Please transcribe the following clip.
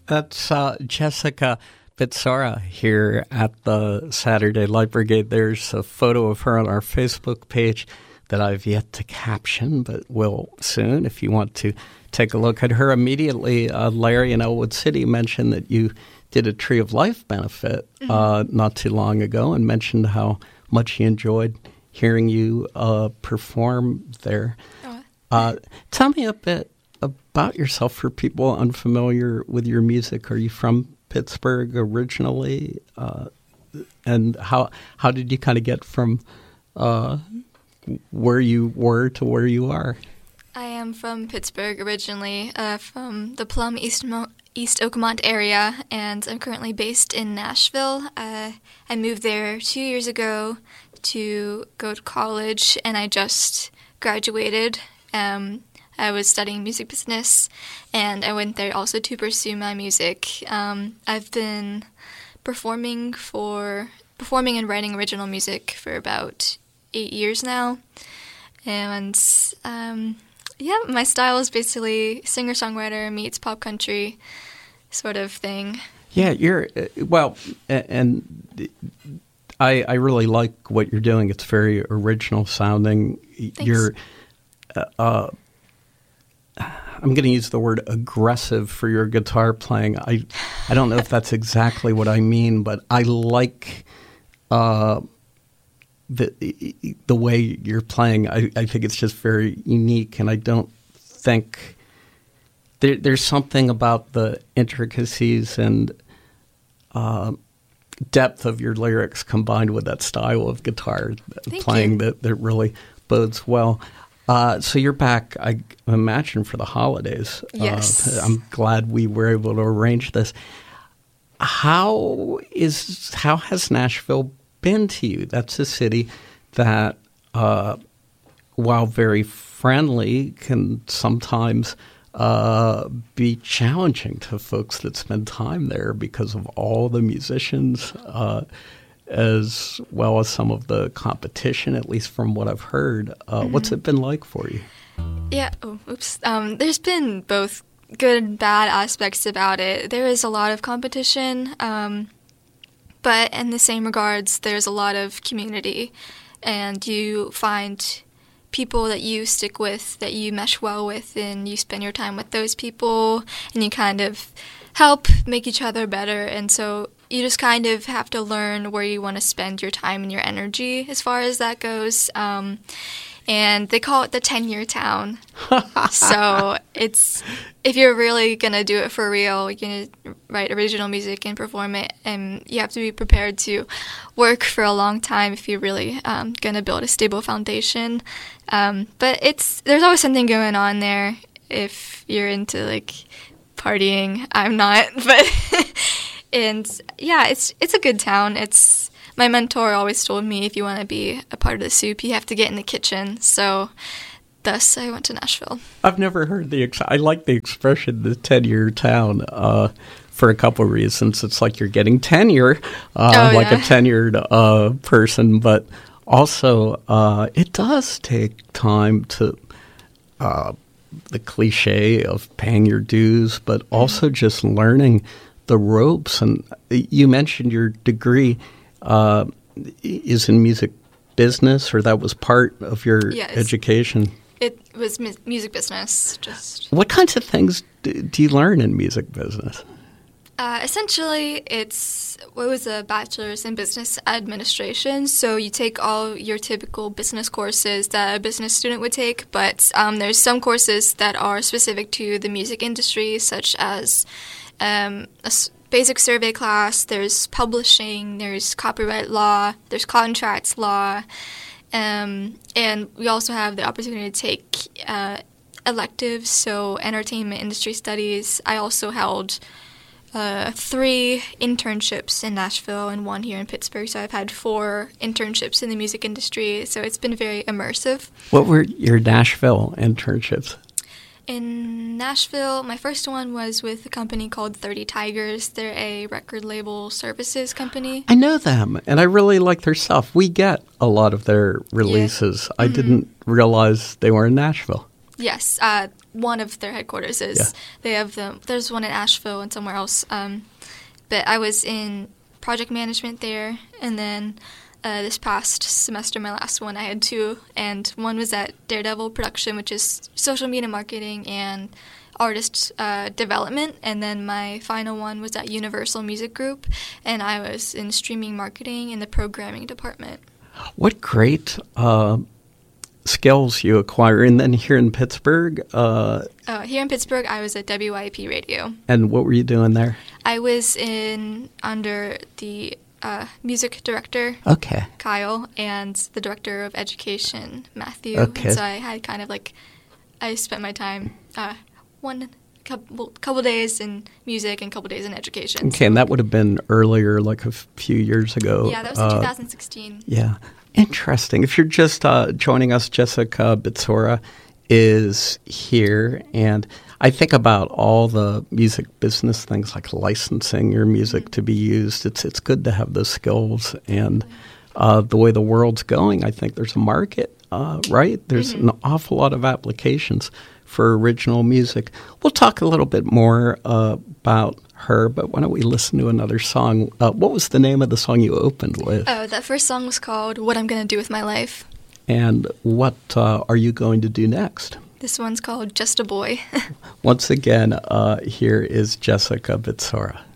That's Jessica Pizzara here at the Saturday Light Brigade. There's a photo of her on our Facebook page that I've yet to caption, but will soon if you want to take a look at her. Immediately, Larry in Elwood City mentioned that you did a Tree of Life benefit not too long ago and mentioned how much he enjoyed hearing you perform there. Tell me a bit about yourself for people unfamiliar with your music. Are you from Pittsburgh originally? And how did you kind of get from where you were to where you are? I am from Pittsburgh originally, from the Plum, East Oakmont area, and I'm currently based in Nashville. I moved there 2 years ago to go to college, and I just graduated. I was studying music business, and I went there also to pursue my music. I've been performing and writing original music for about 8 years now, and my style is basically singer-songwriter meets pop country sort of thing. Yeah, and I really like what you're doing. It's very original sounding. Thanks. You're I'm going to use the word aggressive for your guitar playing. I don't know if that's exactly what I mean, but I like the way you're playing. I think it's just very unique, and I don't think there's something about the intricacies and depth of your lyrics combined with that style of guitar playing that really bodes well. So you're back, I imagine, for the holidays. Yes. I'm glad we were able to arrange this. How has Nashville been to you? That's a city that, while very friendly, can sometimes be challenging to folks that spend time there because of all the musicians, as well as some of the competition, at least from what I've heard. What's it been like for you? Yeah. There's been both good and bad aspects about it. There is a lot of competition, but in the same regards, there's a lot of community, and you find people that you stick with, that you mesh well with, and you spend your time with those people, and you kind of help make each other better. And so you just kind of have to learn where you want to spend your time and your energy as far as that goes. And they call it the 10-year town. So if you're really going to do it for real, you're going to write original music and perform it, and you have to be prepared to work for a long time if you're really going to build a stable foundation. But there's always something going on there if you're into, like, partying. I'm not, but and yeah, it's a good town. My mentor always told me, if you want to be a part of the soup, you have to get in the kitchen. So thus I went to Nashville. I've never heard I like the expression, the 10-year town, for a couple of reasons. It's like you're getting tenure, like a tenured person, but also it does take time to the cliche of paying your dues, but also just learning the ropes. And you mentioned your degree is in music business, or that was part of your education? It was music business. What kinds of things do you learn in music business? Essentially, it was a bachelor's in business administration, so you take all your typical business courses that a business student would take, but there's some courses that are specific to the music industry, such as a basic survey class, there's publishing, there's copyright law, there's contracts law, and we also have the opportunity to take electives, so entertainment industry studies. I also held 3 internships in Nashville and 1 here in Pittsburgh, so I've had 4 internships in the music industry, so it's been very immersive. What were your Nashville internships? In Nashville, my first one was with a company called 30 Tigers. They're a record label services company. I know them, and I really like their stuff. We get a lot of their releases. Yeah. I didn't realize they were in Nashville. Yes, one of their headquarters is. Yeah. They have there's one in Asheville and somewhere else. But I was in project management there, and then this past semester, my last one, I had 2, and one was at Daredevil Production, which is social media marketing and artist development, and then my final one was at Universal Music Group, and I was in streaming marketing in the programming department. What great skills you acquire. And then here in Pittsburgh? Here in Pittsburgh, I was at WYP Radio. And what were you doing there? I was under the music director, Okay. Kyle, and the director of education, Matthew. Okay. And so I had kind of I spent my time couple days in music and couple days in education. Okay, and that would have been earlier, like a few years ago. Yeah, that was in 2016. Yeah. Interesting. If you're just joining us, Jessica Bitsora is here, and I think about all the music business things like licensing your music to be used. It's good to have those skills, and the way the world's going, I think there's a market, right? There's an awful lot of applications for original music. We'll talk a little bit more about her, but why don't we listen to another song? What was the name of the song you opened with? Oh, that first song was called What I'm Gonna Do With My Life. And what are you going to do next? This one's called Just a Boy. Once again, here is Jessica Bitsora.